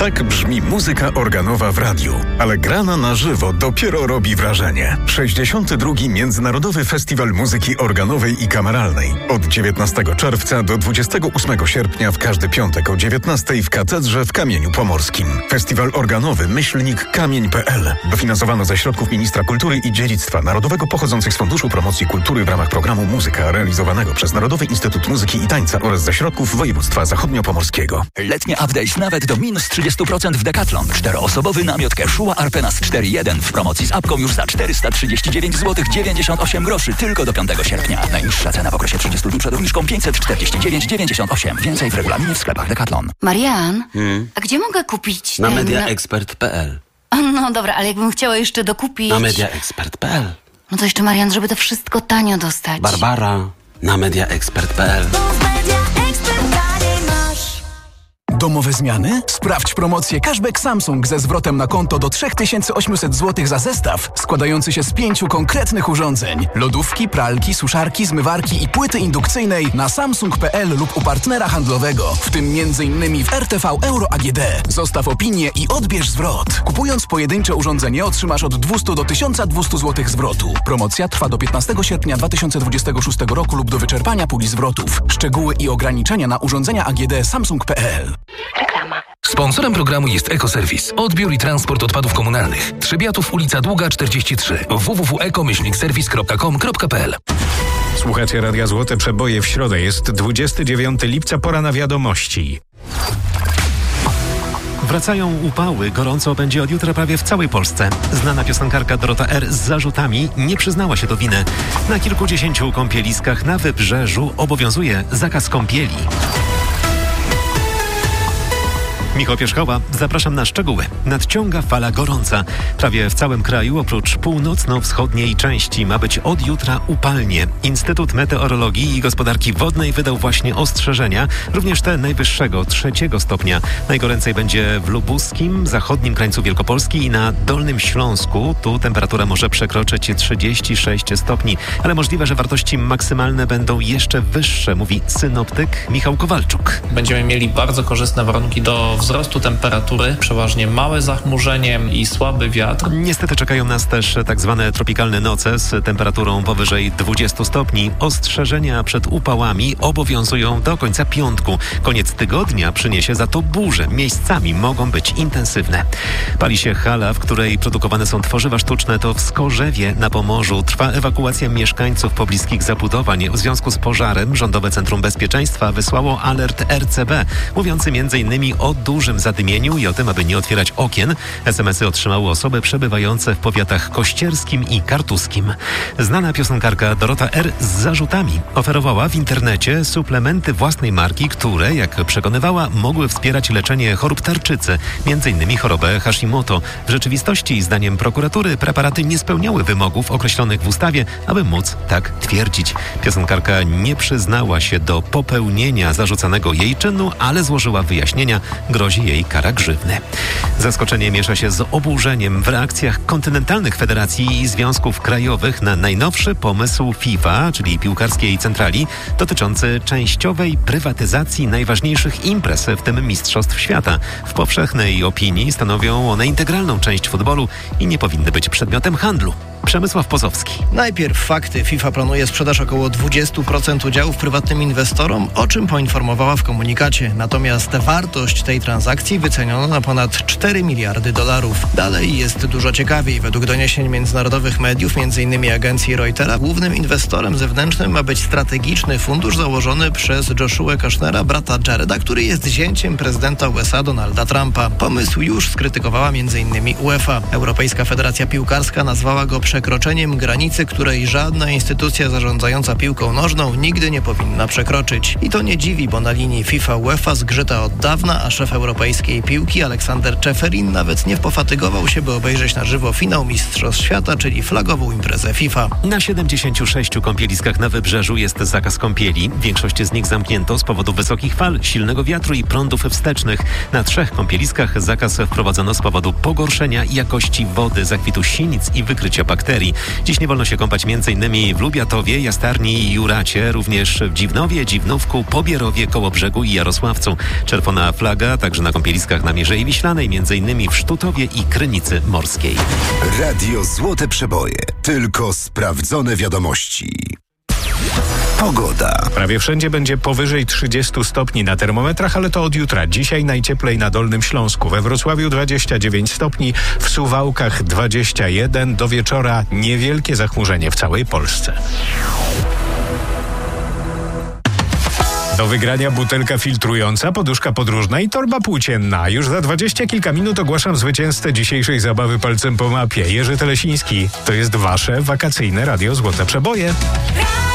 Tak brzmi muzyka organowa w radiu, ale grana na żywo dopiero robi wrażenie. 62. Międzynarodowy Festiwal Muzyki Organowej i Kameralnej. Od 19 czerwca do 28 sierpnia w każdy piątek o 19 w Katedrze w Kamieniu Pomorskim. Festiwal organowy /kamień.pl. Dofinansowano ze środków Ministra Kultury i Dziedzictwa Narodowego pochodzących z Funduszu Promocji Kultury w ramach programu Muzyka realizowanego przez Narodowy Instytut Muzyki i Tańca oraz ze środków województwa zachodniopomorskiego. Letnie update nawet do minus 30% w Decathlon. 4-osobowy namiot Quechua Arpenas 4.1 w promocji z apką już za 439 zł 98 groszy tylko do 5 sierpnia. Najniższa cena w okresie 30 dni przed obniżką 549,98. Więcej w regulaminie w sklepach Decathlon. Marian, a gdzie mogę kupić Na mediaexpert.pl. No dobra, ale jakbym chciała jeszcze dokupić... Na mediaexpert.pl. No to jeszcze, Marian, żeby to wszystko tanio dostać. Barbara, na mediaexpert.pl. Domowe zmiany? Sprawdź promocję Cashback Samsung ze zwrotem na konto do 3800 zł za zestaw składający się z 5 konkretnych urządzeń. Lodówki, pralki, suszarki, zmywarki i płyty indukcyjnej na samsung.pl lub u partnera handlowego, w tym m.in. w RTV Euro AGD. Zostaw opinię i odbierz zwrot. Kupując pojedyncze urządzenie otrzymasz od 200 do 1200 zł zwrotu. Promocja trwa do 15 sierpnia 2026 roku lub do wyczerpania puli zwrotów. Szczegóły i ograniczenia na urządzenia AGD samsung.pl. Reklama. Sponsorem programu jest Ekoserwis. Odbiór i transport odpadów komunalnych. Trzebiatów, ulica Długa 43. www.eko-serwis.com.pl. Słuchacie Radia Złote Przeboje w środę. Jest 29 lipca, pora na wiadomości. Wracają upały, gorąco będzie od jutra prawie w całej Polsce. Znana piosenkarka Dorota R. z zarzutami nie przyznała się do winy. Na kilkudziesięciu kąpieliskach na Wybrzeżu obowiązuje zakaz kąpieli. Michał Pierzchowa, zapraszam na szczegóły. Nadciąga fala gorąca. Prawie w całym kraju, oprócz północno-wschodniej części, ma być od jutra upalnie. Instytut Meteorologii i Gospodarki Wodnej wydał właśnie ostrzeżenia, również te najwyższego, 3 stopnia. Najgoręcej będzie w lubuskim, zachodnim krańcu Wielkopolski i na Dolnym Śląsku. Tu temperatura może przekroczyć 36 stopni, ale możliwe, że wartości maksymalne będą jeszcze wyższe, mówi synoptyk Michał Kowalczuk. Będziemy mieli bardzo korzystne warunki do wzrostu temperatury, przeważnie małe zachmurzenie i słaby wiatr. Niestety czekają nas też tak zwane tropikalne noce z temperaturą powyżej 20 stopni. Ostrzeżenia przed upałami obowiązują do końca piątku. Koniec tygodnia przyniesie za to burze. Miejscami mogą być intensywne. Pali się hala, w której produkowane są tworzywa sztuczne. To w Skorzewie na Pomorzu. Trwa ewakuacja mieszkańców pobliskich zabudowań. W związku z pożarem Rządowe Centrum Bezpieczeństwa wysłało alert RCB, mówiący m.in. o dużym zadymieniu i o tym, aby nie otwierać okien. SMS-y otrzymały osoby przebywające w powiatach kościerskim i kartuskim. Znana piosenkarka Dorota R. z zarzutami oferowała w internecie suplementy własnej marki, które, jak przekonywała, mogły wspierać leczenie chorób tarczycy, m.in. chorobę Hashimoto. W rzeczywistości, zdaniem prokuratury, preparaty nie spełniały wymogów określonych w ustawie, aby móc tak twierdzić. Piosenkarka nie przyznała się do popełnienia zarzucanego jej czynu, ale złożyła wyjaśnienia. Grozi jej kara grzywny. Zaskoczenie miesza się z oburzeniem w reakcjach kontynentalnych federacji i związków krajowych na najnowszy pomysł FIFA, czyli piłkarskiej centrali, dotyczący częściowej prywatyzacji najważniejszych imprez, w tym Mistrzostw Świata. W powszechnej opinii stanowią one integralną część futbolu i nie powinny być przedmiotem handlu. Przemysław Pozowski. Najpierw fakty. FIFA planuje sprzedaż około 20% udziałów prywatnym inwestorom, o czym poinformowała w komunikacie. Natomiast wartość tej transakcji wyceniono na ponad $4 miliardy. Dalej jest dużo ciekawiej. Według doniesień międzynarodowych mediów, m.in. agencji Reutera, głównym inwestorem zewnętrznym ma być strategiczny fundusz założony przez Joshua Kushnera, brata Jareda, który jest zięciem prezydenta USA Donalda Trumpa. Pomysł już skrytykowała m.in. UEFA. Europejska Federacja Piłkarska nazwała go przekroczeniem granicy, której żadna instytucja zarządzająca piłką nożną nigdy nie powinna przekroczyć. I to nie dziwi, bo na linii FIFA-UEFA zgrzyta od dawna, a szef europejskiej piłki Aleksander Czeferin nawet nie pofatygował się, by obejrzeć na żywo finał Mistrzostw Świata, czyli flagową imprezę FIFA. Na 76 kąpieliskach na Wybrzeżu jest zakaz kąpieli. Większość z nich zamknięto z powodu wysokich fal, silnego wiatru i prądów wstecznych. Na 3 kąpieliskach zakaz wprowadzono z powodu pogorszenia jakości wody, zakwitu sinic i wykrycia bakterii. bakterii. Dziś nie wolno się kąpać m.in. w Lubiatowie, Jastarni i Juracie, również w Dziwnowie, Dziwnówku, Pobierowie, Kołobrzegu i Jarosławcu. Czerwona flaga także na kąpieliskach na Mierzei Wiślanej, m.in. w Sztutowie i Krynicy Morskiej. Radio Złote Przeboje. Tylko sprawdzone wiadomości. Pogoda. Prawie wszędzie będzie powyżej 30 stopni na termometrach, ale to od jutra. Dzisiaj najcieplej na Dolnym Śląsku. We Wrocławiu 29 stopni, w Suwałkach 21. Do wieczora niewielkie zachmurzenie w całej Polsce. Do wygrania butelka filtrująca, poduszka podróżna i torba płócienna. Już za 20 kilka minut ogłaszam zwycięzcę dzisiejszej zabawy palcem po mapie. Jerzy Telesiński. To jest wasze wakacyjne Radio Złote Przeboje.